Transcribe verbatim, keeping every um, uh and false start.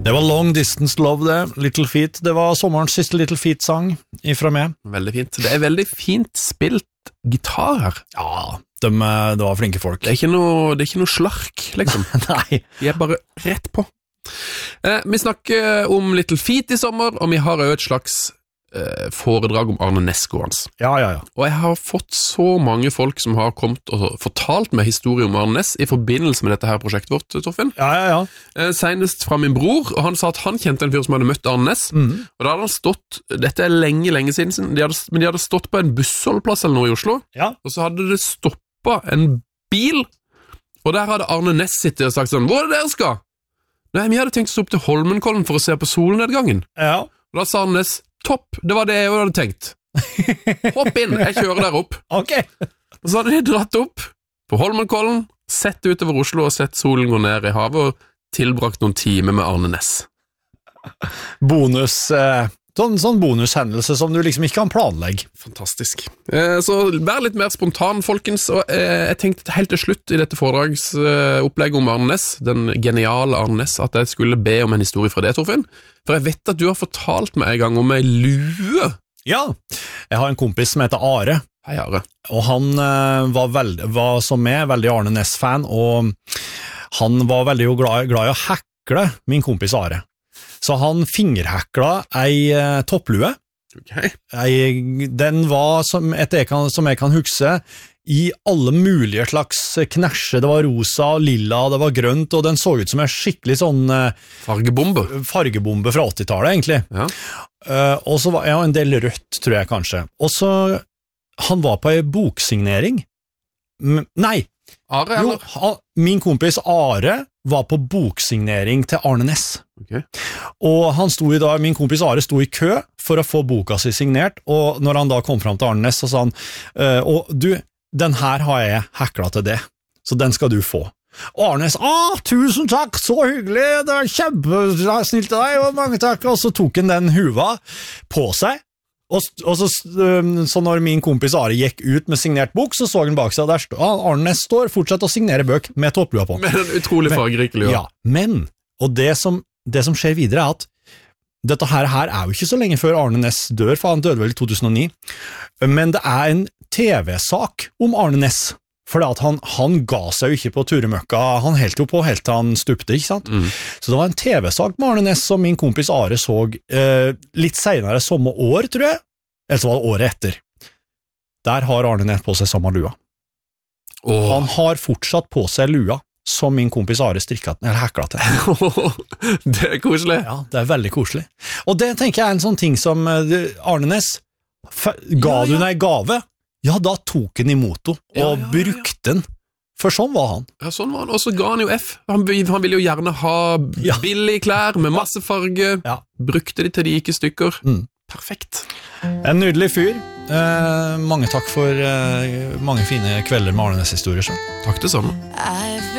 Det var Long Distance Love det, Little Feat. Det var sommerens siste Little Feat-sang ifra meg. Veldig fint. Det er veldig fint spilt gitar her. Ja, de, det var flinke folk. Det er ikke noe, det er ikke noe slark, liksom. Nei. De er bare rett på. Eh, vi snakker om Little Feat i sommer, og vi har jo et slags eh, foredrag om Arne Næss gående. Ja, ja, ja. Og jeg har fått så mange folk som har kommet og fortalt meg historie om Arne Næss i forbindelse med dette her prosjektet vårt, Torfinn. Ja, ja, ja. Eh, senest fra min bror, og han sa at han kjente en fyr som hadde møtt Arne Næss, mm. og da hadde han stått, dette er lenge, lenge siden, de hadde, men de hadde stått på en bussholdplass eller noe i Oslo, ja. Og så hadde det stoppet en bil, og der hadde Arne Næss sittet og sagt sånn, hvor er det dere skal? Nei, vi hadde tenkt oss opp til Holmenkollen for å se på solnedgangen. Ja. Og da sa Arne Næss, topp, det var det jeg hadde tenkt. Hopp inn, jeg kjører der opp. Ok. Og så hadde de dratt opp på Holmenkollen, sett utover Oslo og sett solen gå ned i havet og tilbrakt noen timer med Arne Næss. Bonus, eh, sånn, sånn bonushendelse som du liksom ikke kan planlegge. Fantastisk. Eh, så vær litt mer spontan, folkens. Og eh, jeg tenkte helt til slutt i dette foredragsopplegget om Arne Næss, den geniale Arne Næss, at jeg skulle be om en historie fra det, Torfinn. For jeg vet at du har fortalt meg en gang om en lue. Ja, jeg har en kompis som heter Are. Hei, Are. Og han eh, var, veld, var som meg, veldig Arne Næss-fan, og han var veldig glad, glad i å hekle min kompis Are. Så han fingerhekla ei eh, topplue. Okay. Ei, den var, som, etter jeg kan, som jeg kan huske, i alle mulige slags knæsje. Det var rosa, lilla, det var grønt, og den så ut som en skikkelig sånn eh, fargebombe. fargebombe fra åttitallet, egentlig. Ja. Uh, og så var ja, en del rødt, tror jeg kanskje. Og så, han var på en boksignering. M nei, Are, jo, eller? han, min kompis Are var på boksignering til Arne Næss. Okay. Og han sto i dag, min kompis Are sto i kø for å få boka si signert, og når han da kom fram til Arne Næss, så sa han, uh, og du, den her har jeg hekla til det, så den skal du få. Og Arne Næss, ah, tusen takk, så hyggelig, det var kjempesnilt av deg, og mange takk, og så tok han den huva på seg, og, og så, så når min kompis Are gikk ut med signert bok, så så han bak seg, og der stod, Arne Næss står fortsatt å signere bøk med topplua på. Med en utrolig fargerik lua. Ja, men, og det som, det som skjer videre er at dette her, her er jo ikke så lenge før Arne Næss dør, for han døde vel i to tusen og ni, men det er en tv-sak om Arne Næss, for at han, han ga seg jo ikke på turemøkka, han helt jo på helt til han stupte, ikke sant? Mm. Så det var en tv-sak med Arne Næss som min kompis Are så eh, litt senere samme år, tror jeg, eller så var det året etter. Der har Arne Næss på seg samme lua. Oh. Han har fortsatt på seg lua som min kompis Are strikket, eller hekla til. Det er koselig. Ja, det er veldig koselig. Og det tenker jeg er en sånn ting som Arne Næss, ga ja, ja. du deg gave? Ja, da tok han imot henne, og ja, ja, ja, ja. brukte den. For sånn var han. Ja, sånn var han. Og så ga han jo F. Han, han ville jo gjerne ha ja. billige klær med masse farge. Ja. Brukte de til de gikk i stykker. Mm. Perfekt. En nydelig fyr. Eh, mange takk for eh, mange fine kvelder med Arne Næss-historier. Takk det samme.